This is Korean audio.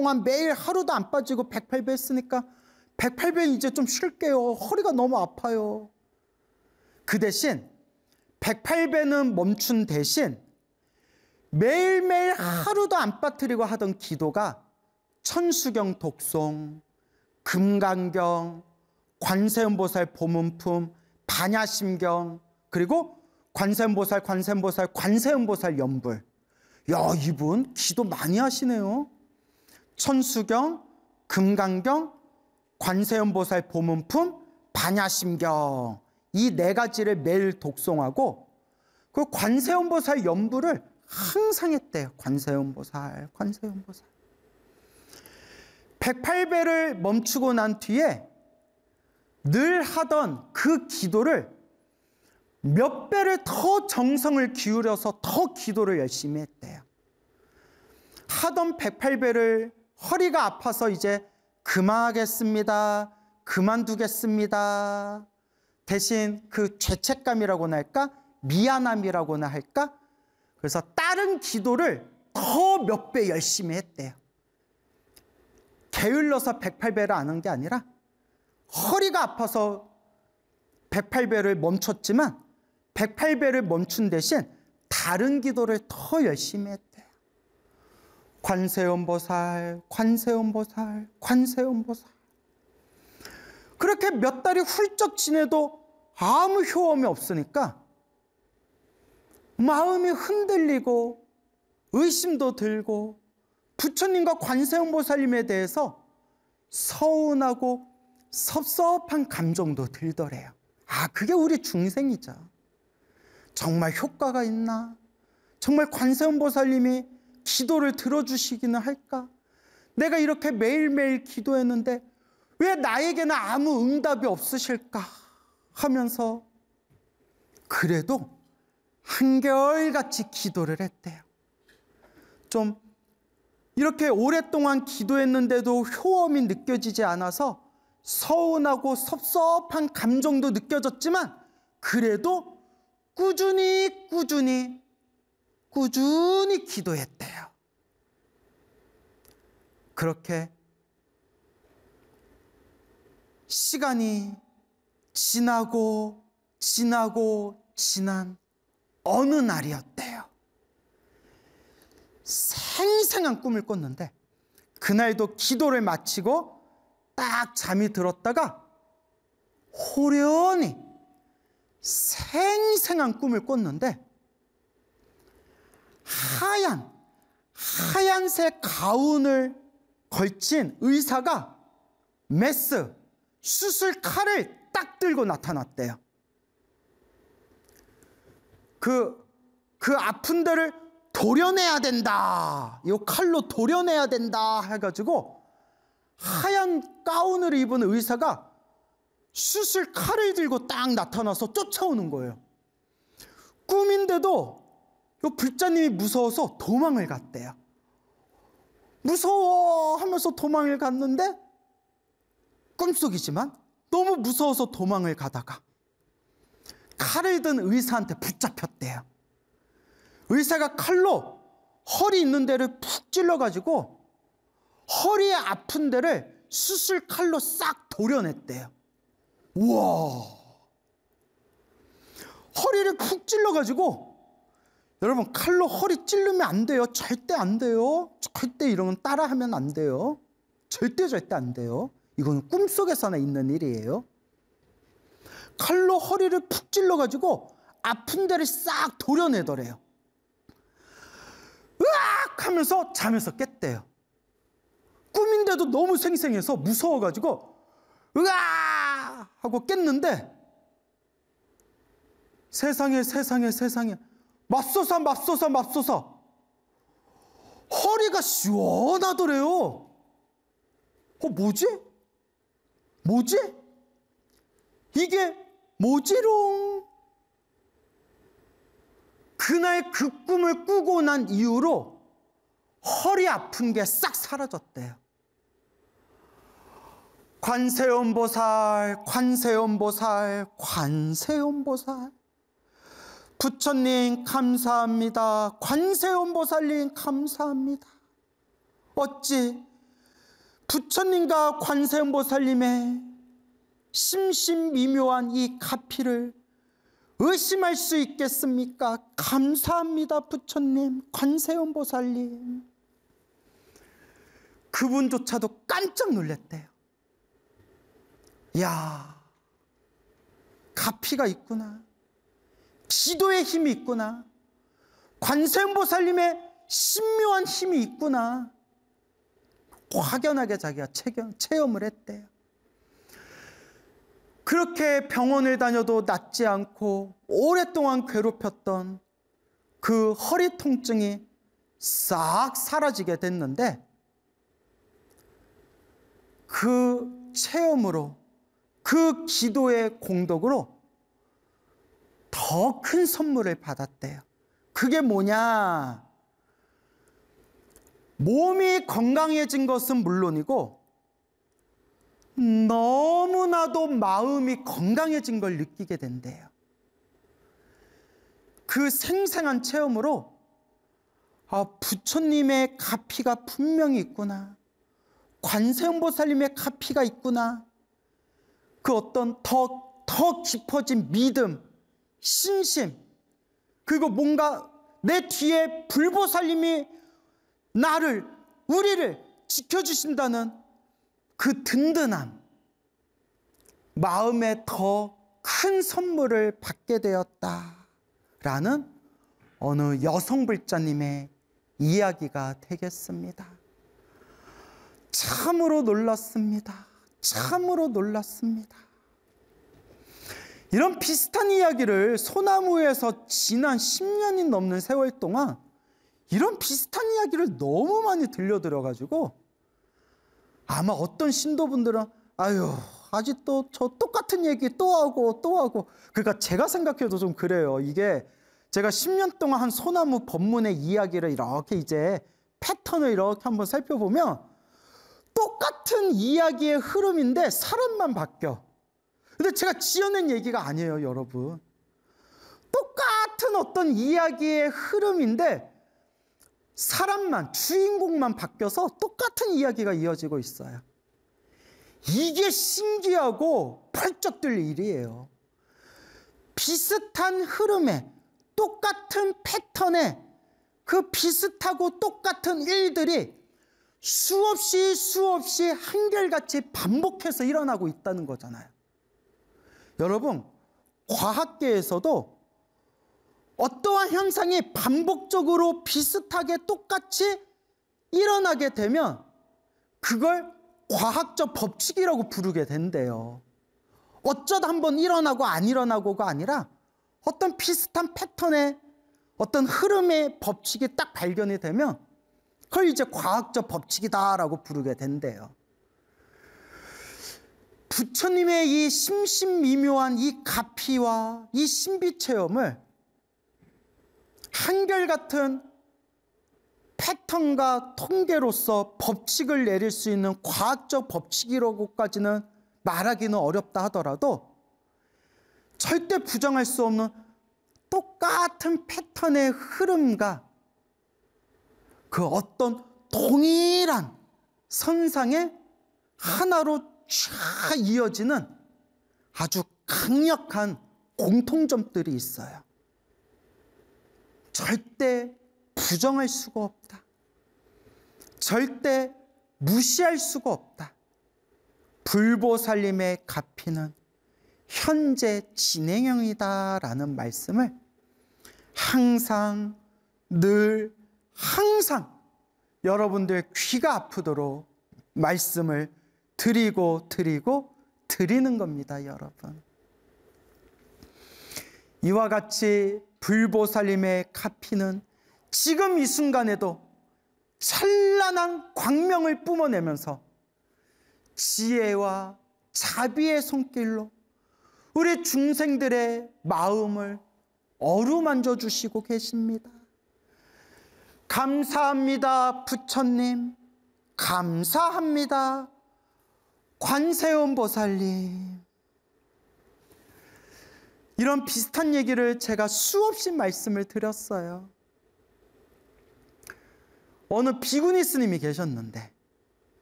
오랫동안 매일 하루도 안 빠지고 108배 했으니까 108배 이제 좀 쉴게요. 허리가 너무 아파요. 그 대신 108배는 멈춘 대신 매일매일 하루도 안 빠뜨리고 하던 기도가 천수경 독송, 금강경, 관세음보살 보문품, 반야심경, 그리고 관세음보살 연불. 야, 이분 기도 많이 하시네요. 천수경, 금강경, 관세음보살 보문품, 반야심경, 이 네 가지를 매일 독송하고 그 관세음보살 연불을 항상 했대요. 관세음보살. 108배를 멈추고 난 뒤에 늘 하던 그 기도를 몇 배를 더 정성을 기울여서 더 기도를 열심히 했대요. 하던 108배를 허리가 아파서 이제 그만하겠습니다. 그만두겠습니다. 대신 그 죄책감이라고나 할까? 미안함이라고나 할까? 그래서 다른 기도를 더 몇 배 열심히 했대요. 게을러서 108배를 안 한 게 아니라 허리가 아파서 108배를 멈췄지만 108배를 멈춘 대신 다른 기도를 더 열심히 했대요. 관세음보살. 그렇게 몇 달이 훌쩍 지내도 아무 효험이 없으니까 마음이 흔들리고 의심도 들고 부처님과 관세음보살님에 대해서 서운하고 섭섭한 감정도 들더래요. 아, 그게 우리 중생이죠. 정말 효과가 있나? 정말 관세음보살님이 기도를 들어주시기는 할까? 내가 이렇게 매일매일 기도했는데 왜 나에게는 아무 응답이 없으실까? 하면서 그래도 한결같이 기도를 했대요. 좀 이렇게 오랫동안 기도했는데도 효험이 느껴지지 않아서 서운하고 섭섭한 감정도 느껴졌지만 그래도 꾸준히 기도했대요. 그렇게 시간이 지난 어느 날이었대요. 생생한 꿈을 꿨는데 그날도 기도를 마치고 딱 잠이 들었다가 호련히 생생한 꿈을 꿨는데 하얀색 가운을 걸친 의사가 메스, 수술 칼을 딱 들고 나타났대요. 그 아픈 데를 도려내야 된다. 이 칼로 도려내야 된다 해가지고 하얀 가운을 입은 의사가 수술 칼을 들고 딱 나타나서 쫓아오는 거예요. 꿈인데도 이 불자님이 무서워서 도망을 갔대요. 무서워 하면서 도망을 갔는데 꿈속이지만 너무 무서워서 도망을 가다가 칼을 든 의사한테 붙잡혔대요. 의사가 칼로 허리 있는 데를 푹 찔러가지고 허리에 아픈 데를 수술 칼로 싹 도려냈대요. 우와! 허리를 푹 찔러가지고, 여러분 칼로 허리 찌르면 안 돼요. 절대 안 돼요. 절대 이런 건 따라하면 안 돼요. 절대 안 돼요. 이거는 꿈속에서나 있는 일이에요. 칼로 허리를 푹 찔러가지고 아픈 데를 싹 도려내더래요. 으악! 하면서 잠에서 깼대요. 꿈인데도 너무 생생해서 무서워가지고 으악! 하고 깼는데 세상에 맙소사 허리가 시원하더래요. 뭐지? 이게 뭐지롱? 그날 그 꿈을 꾸고 난 이후로 허리 아픈 게 싹 사라졌대요. 관세음보살. 부처님 감사합니다. 관세음보살님 감사합니다. 어찌 부처님과 관세음보살님의 심신미묘한 이 가피를 의심할 수 있겠습니까? 감사합니다, 부처님, 관세음보살님. 그분조차도 깜짝 놀랐대요. 야, 가피가 있구나. 기도의 힘이 있구나. 관세음보살님의 신묘한 힘이 있구나. 확연하게 자기가 체험을 했대요. 그렇게 병원을 다녀도 낫지 않고 오랫동안 괴롭혔던 그 허리 통증이 싹 사라지게 됐는데, 그 체험으로, 그 기도의 공덕으로 더 큰 선물을 받았대요. 그게 뭐냐? 몸이 건강해진 것은 물론이고 너무나도 마음이 건강해진 걸 느끼게 된대요. 그 생생한 체험으로 부처님의 가피가 분명히 있구나. 관세음보살님의 가피가 있구나. 그 어떤 더 깊어진 믿음, 신심, 그리고 뭔가 내 뒤에 불보살님이 우리를 지켜주신다는 그 든든함, 마음에 더 큰 선물을 받게 되었다라는 어느 여성불자님의 이야기가 되겠습니다. 참으로 놀랐습니다. 참으로 놀랐습니다. 이런 비슷한 이야기를 소나무에서 지난 10년이 넘는 세월 동안 이런 비슷한 이야기를 너무 많이 들려드려가지고 아마 어떤 신도분들은 아유, 아직도 저 똑같은 얘기 또 하고 그러니까 제가 생각해도 좀 그래요. 이게 제가 10년 동안 한 소나무 법문의 이야기를 이렇게 이제 패턴을 이렇게 한번 살펴보면 똑같은 이야기의 흐름인데 사람만 바뀌어. 근데 제가 지어낸 얘기가 아니에요, 여러분. 똑같은 어떤 이야기의 흐름인데 사람만, 주인공만 바뀌어서 똑같은 이야기가 이어지고 있어요. 이게 신기하고 펄쩍 뛸 일이에요. 비슷한 흐름에, 똑같은 패턴에 그 비슷하고 똑같은 일들이 수없이 한결같이 반복해서 일어나고 있다는 거잖아요. 여러분, 과학계에서도 어떠한 현상이 반복적으로 비슷하게 똑같이 일어나게 되면 그걸 과학적 법칙이라고 부르게 된대요. 어쩌다 한번 일어나고 안 일어나고가 아니라 어떤 비슷한 패턴의 어떤 흐름의 법칙이 딱 발견이 되면 그걸 이제 과학적 법칙이다라고 부르게 된대요. 부처님의 이 심신미묘한 이 가피와 이 신비 체험을 한결같은 패턴과 통계로서 법칙을 내릴 수 있는 과학적 법칙이라고까지는 말하기는 어렵다 하더라도 절대 부정할 수 없는 똑같은 패턴의 흐름과 그 어떤 동일한 선상에 하나로 쫙 이어지는 아주 강력한 공통점들이 있어요. 절대 부정할 수가 없다. 절대 무시할 수가 없다. 불보살님의 가피는 현재 진행형이다라는 말씀을 항상 늘 항상 여러분들 귀가 아프도록 말씀을 드리는 겁니다, 여러분. 이와 같이 불보살님의 가피는 지금 이 순간에도 찬란한 광명을 뿜어내면서 지혜와 자비의 손길로 우리 중생들의 마음을 어루만져 주시고 계십니다. 감사합니다, 부처님. 감사합니다, 관세음보살님. 이런 비슷한 얘기를 제가 수없이 말씀을 드렸어요. 어느 비구니 스님이 계셨는데